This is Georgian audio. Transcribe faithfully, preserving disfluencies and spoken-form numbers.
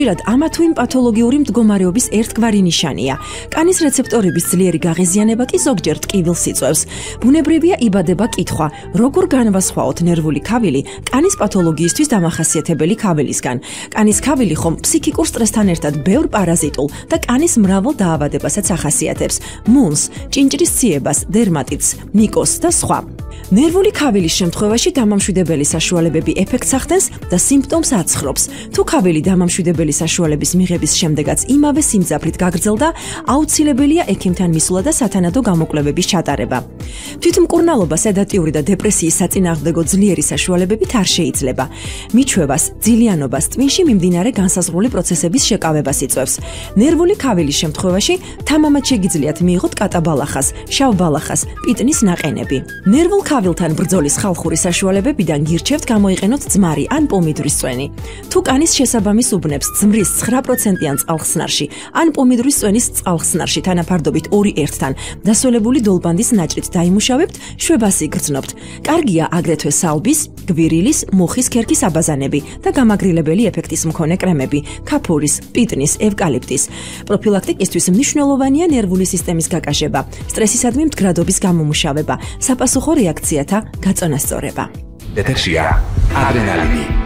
ხშირად ამა თუ იმ პათოლოგიური მდგომარეობის ერთგვარი ნიშანია. კანის რეცეპტორების ძლიერი გაღიზიანება კი ზოგჯერ ტკივილს იწვევს. ბუნებრივია იბადება კითხვა, როგორ განვასხვაოთ ნერვული ქავილი კანის პათოლოგიისთვის დამახასიათებელი ქავილისგან. კანის ქავილი ხომ ფსიქიკურ სტრესთან ერთად ბევრ პარაზიტულ და კანის მრავალ დაავადებასაც ახასიათებს: მუნს, ჭინჭრის ციებას, დერმატიტს, მიკოზს და სხვა. ნერვული ქავილის შემთხვევაში დამამშვიდებელი საშუალებები ეფექტს ახდენს და სიმპტომს აცხრობს. თუ ქავილი დამამშვიდებელი საშუალების მიღების შემდეგაც იმავე სიმძაფრით გაგრძელდა, აუცილებელია ექიმთან მისვლა და სათანადო გამოკვლევების ჩატარება. თვითმკურნალობა, სედატიური და დეპრესიის საწინააღმდეგო ძლიერი საშუალებებით არ შეიძლება. მიჩვევას, ძილიანობას, ტვინში მიმდინარე განსაზღვრული პროცესების შეკავებას იწვევს. ნერვული ქავილის შემთხვევაში თამამად შეგიძლიათ მიიღოთ კატაბალახას, შავბალახას, პიტნის ნაყენები. ნერვულ ქავილთან ბრძოლის ხალხური საშუალებებიდან გირჩევთ გამოიყენოთ ძმარი ან პომიდრის წვენი. თუ კანის შესაბამის უბნებს ძმრის ცხრა პროცენტიან წყალხსნარში ან პომიდრის წვენის წყალხსნარში თანაფარდობით ორი ერთთან დასოლებული დოლბანდის ნაჭრით დაიმუშავებთ, შვებას იგრძნობთ. კარგია აგრეთვე სალბის, გვირილის, მუხის ქერქის აბაზანები და გამაგრილებელი ეფექტის მქონე კრემები, ქაფურის, პიტნის, ევკალიპტის. პროფილაქტიკისთვის მნიშვნელოვანია ნერვული სისტემის გაკაშება, სტრესისადმი მდგრადობის გამომუშავება, საპასუხო რეაქციათა გაწონასწორება. ეთერშია ადრენალინი.